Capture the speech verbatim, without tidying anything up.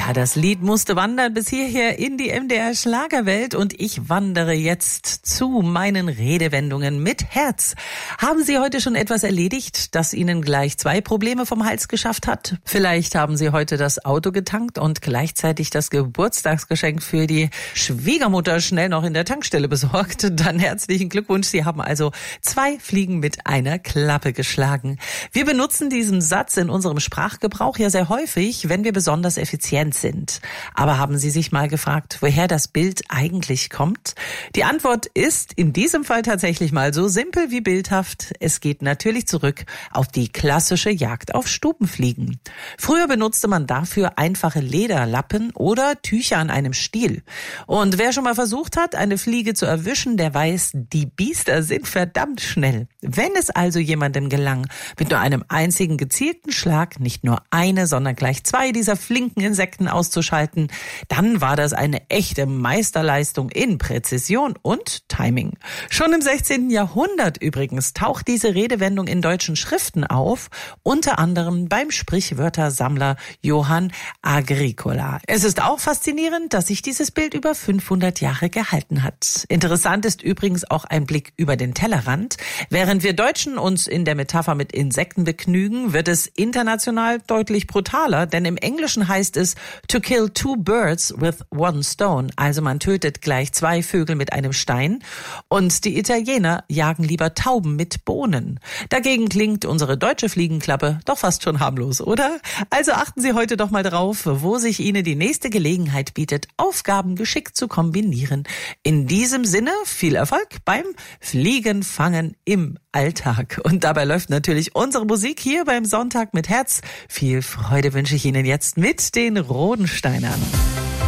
Ja, das Lied musste wandern bis hierher in die M D R Schlagerwelt und ich wandere jetzt zu meinen Redewendungen mit Herz. Haben Sie heute schon etwas erledigt, das Ihnen gleich zwei Probleme vom Hals geschafft hat? Vielleicht haben Sie heute das Auto getankt und gleichzeitig das Geburtstagsgeschenk für die Schwiegermutter schnell noch in der Tankstelle besorgt. Dann herzlichen Glückwunsch, Sie haben also zwei Fliegen mit einer Klappe geschlagen. Wir benutzen diesen Satz in unserem Sprachgebrauch ja sehr häufig, wenn wir besonders effizient sind. Aber haben Sie sich mal gefragt, woher das Bild eigentlich kommt? Die Antwort ist in diesem Fall tatsächlich mal so simpel wie bildhaft. Es geht natürlich zurück auf die klassische Jagd auf Stubenfliegen. Früher benutzte man dafür einfache Lederlappen oder Tücher an einem Stiel. Und wer schon mal versucht hat, eine Fliege zu erwischen, der weiß, die Biester sind verdammt schnell. Wenn es also jemandem gelang, mit nur einem einzigen gezielten Schlag nicht nur eine, sondern gleich zwei dieser flinken Insekten auszuschalten, dann war das eine echte Meisterleistung in Präzision und Timing. Schon im sechzehnten Jahrhundert übrigens taucht diese Redewendung in deutschen Schriften auf, unter anderem beim Sprichwörtersammler Johann Agricola. Es ist auch faszinierend, dass sich dieses Bild über fünfhundert Jahre gehalten hat. Interessant ist übrigens auch ein Blick über den Tellerrand. Während wir Deutschen uns in der Metapher mit Insekten begnügen, wird es international deutlich brutaler, denn im Englischen heißt es to kill two birds with one stone. Also man tötet gleich zwei Vögel mit einem Stein. Und die Italiener jagen lieber Tauben mit Bohnen. Dagegen klingt unsere deutsche Fliegenklappe doch fast schon harmlos, oder? Also achten Sie heute doch mal drauf, wo sich Ihnen die nächste Gelegenheit bietet, Aufgaben geschickt zu kombinieren. In diesem Sinne viel Erfolg beim Fliegenfangen im Alltag. Und dabei läuft natürlich unsere Musik hier beim Sonntag mit Herz. Viel Freude wünsche ich Ihnen jetzt mit den Rodensteinern.